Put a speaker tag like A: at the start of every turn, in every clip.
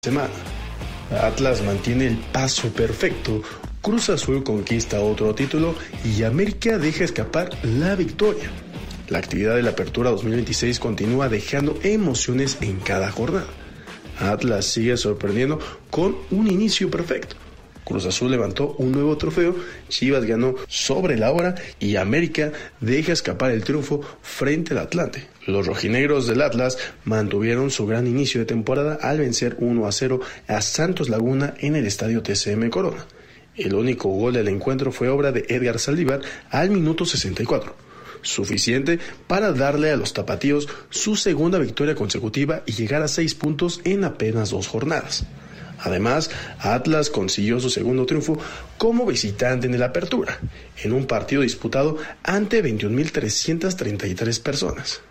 A: Semana. Atlas mantiene el paso perfecto, Cruz Azul conquista otro título y América deja escapar la victoria. La actividad de la Apertura 2026 continúa dejando emociones en cada jornada. Atlas sigue sorprendiendo con un inicio perfecto. Cruz Azul levantó un nuevo trofeo, Chivas ganó sobre la hora y América deja escapar el triunfo frente al Atlante. Los rojinegros del Atlas mantuvieron su gran inicio de temporada al vencer 1-0 a Santos Laguna en el estadio TCM Corona. El único gol del encuentro fue obra de Edgar Saldívar al minuto 64. Suficiente para darle a los tapatíos su segunda victoria consecutiva y llegar a 6 puntos en apenas 2 jornadas. Además, Atlas consiguió su segundo triunfo como visitante en la Apertura, en un partido disputado ante 21.333 personas.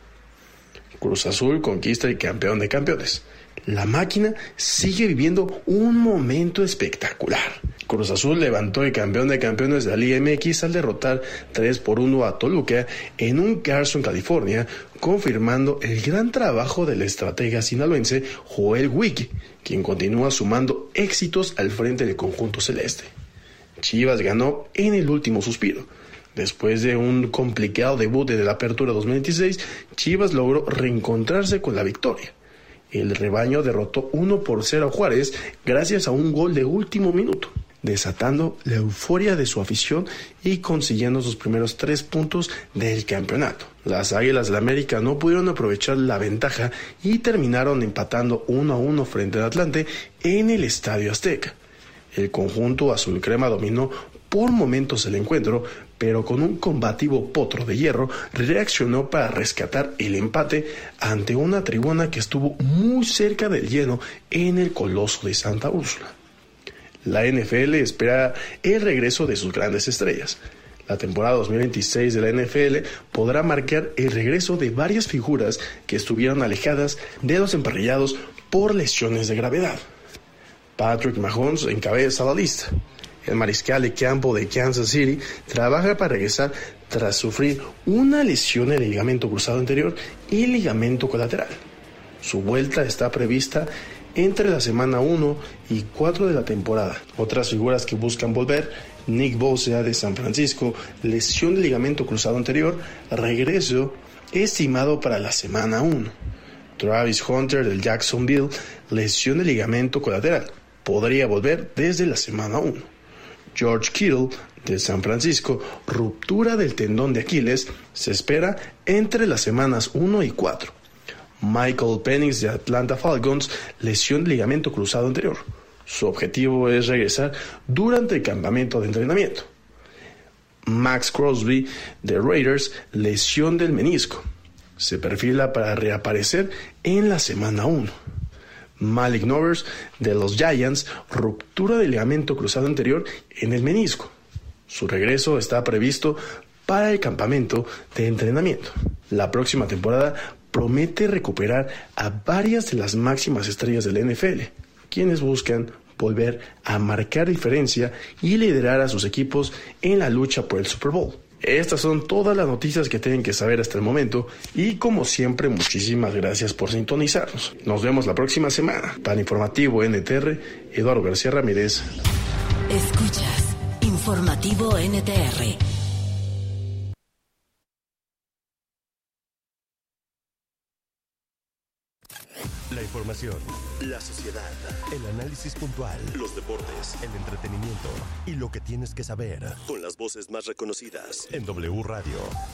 A: Cruz Azul conquista el campeón de campeones. La máquina sigue viviendo un momento espectacular. Cruz Azul levantó el campeón de campeones de la Liga MX al derrotar 3-1 a Toluca en un Carson, California, confirmando el gran trabajo del estratega sinaloense Joel Wigg, quien continúa sumando éxitos al frente del conjunto celeste. Chivas ganó en el último suspiro. Después de un complicado debut desde la Apertura 2026, Chivas logró reencontrarse con la victoria. El rebaño derrotó 1-0 a Juárez gracias a un gol de último minuto, desatando la euforia de su afición y consiguiendo sus primeros 3 puntos del campeonato. Las Águilas del América no pudieron aprovechar la ventaja y terminaron empatando 1-1 frente al Atlante en el Estadio Azteca. El conjunto azul crema dominó por momentos el encuentro, pero con un combativo potro de hierro reaccionó para rescatar el empate ante una tribuna que estuvo muy cerca del lleno en el Coloso de Santa Úrsula. La NFL espera el regreso de sus grandes estrellas. La temporada 2026 de la NFL podrá marcar el regreso de varias figuras que estuvieron alejadas de los emparrillados por lesiones de gravedad. Patrick Mahomes encabeza la lista. El mariscal de campo de Kansas City trabaja para regresar tras sufrir una lesión en el ligamento cruzado anterior y ligamento colateral. Su vuelta está prevista entre la semana 1 y 4 de la temporada. Otras figuras que buscan volver: Nick Bosa de San Francisco, lesión de ligamento cruzado anterior, regreso estimado para la semana 1. Travis Hunter del Jacksonville, lesión de ligamento colateral, podría volver desde la semana 1. George Kittle de San Francisco, ruptura del tendón de Aquiles, se espera entre las semanas 1 y 4. Michael Penix de Atlanta Falcons, lesión de ligamento cruzado anterior. Su objetivo es regresar durante el campamento de entrenamiento. Max Crosby de Raiders, lesión del menisco. Se perfila para reaparecer en la semana 1. Malik Nabers de los Giants, ruptura del ligamento cruzado anterior en el menisco. Su regreso está previsto para el campamento de entrenamiento. La próxima temporada promete recuperar a varias de las máximas estrellas del NFL, quienes buscan volver a marcar diferencia y liderar a sus equipos en la lucha por el Super Bowl. Estas son todas las noticias que tienen que saber hasta el momento y, como siempre, muchísimas gracias por sintonizarnos. Nos vemos la próxima semana. Para Informativo NTR, Eduardo García Ramírez.
B: Escuchas Informativo NTR.
C: La información, la sociedad, el análisis puntual, los deportes, el entretenimiento y lo que tienes que saber con las voces más reconocidas en W Radio.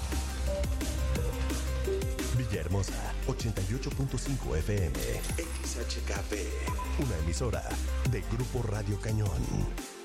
C: Villahermosa, 88.5 FM, XHKP, una emisora de Grupo Radio Cañón.